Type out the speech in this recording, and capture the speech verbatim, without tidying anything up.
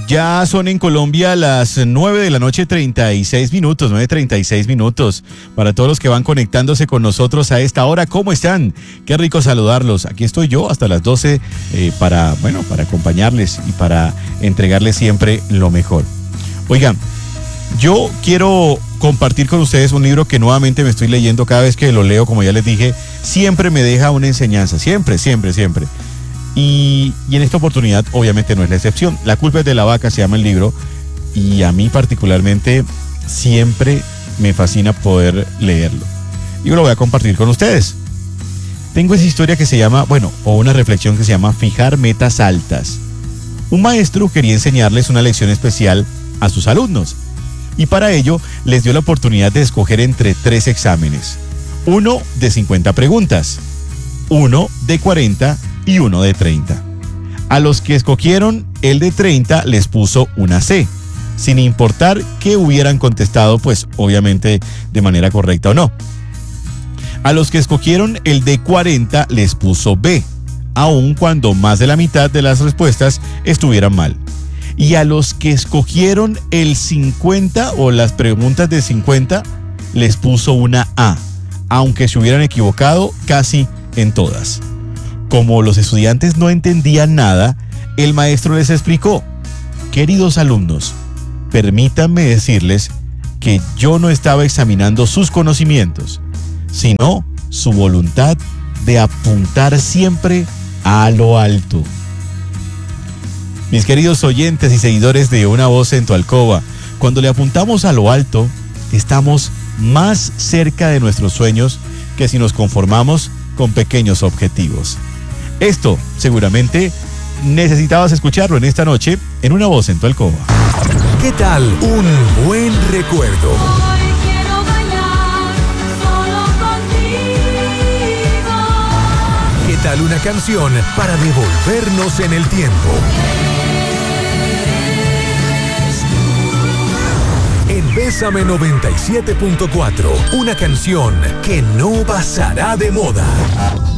Ya son en Colombia las nueve de la noche, treinta y seis minutos, nueve treinta y seis minutos. Para todos los que van conectándose con nosotros a esta hora, ¿cómo están? Qué rico saludarlos. Aquí estoy yo hasta las doce eh, para, bueno, para acompañarles y para entregarles siempre lo mejor. Oigan, yo quiero compartir con ustedes un libro que nuevamente me estoy leyendo. Cada vez que lo leo, como ya les dije, siempre me deja una enseñanza, siempre, siempre, siempre. Y, y en esta oportunidad obviamente no es la excepción. La culpa es de la vaca, se llama el libro, y a mí particularmente siempre me fascina poder leerlo. Yo lo voy a compartir con ustedes. Tengo esa historia que se llama, bueno, o una reflexión que se llama fijar metas altas. Un maestro quería enseñarles una lección especial a sus alumnos, y para ello les dio la oportunidad de escoger entre tres exámenes. Uno de cincuenta preguntas, uno de cuarenta y uno de treinta. A los que escogieron el de treinta les puso una C, sin importar que hubieran contestado, pues obviamente de manera correcta o no. A los que escogieron el de cuarenta les puso B, aun cuando más de la mitad de las respuestas estuvieran mal. Y a los que escogieron el cincuenta o las preguntas de cincuenta les puso una A, aunque se hubieran equivocado casi en todas. Como los estudiantes no entendían nada, el maestro les explicó: queridos alumnos, permítanme decirles que yo no estaba examinando sus conocimientos, sino su voluntad de apuntar siempre a lo alto. Mis queridos oyentes y seguidores de Una Voz en tu Alcoba, cuando le apuntamos a lo alto, estamos más cerca de nuestros sueños que si nos conformamos con pequeños objetivos. Esto seguramente necesitabas escucharlo en esta noche en Una Voz en tu Alcoba. ¿Qué tal un buen recuerdo? Hoy quiero bailar solo contigo. ¿Qué tal una canción para devolvernos en el tiempo? En Bésame noventa y siete punto cuatro, una canción que no pasará de moda.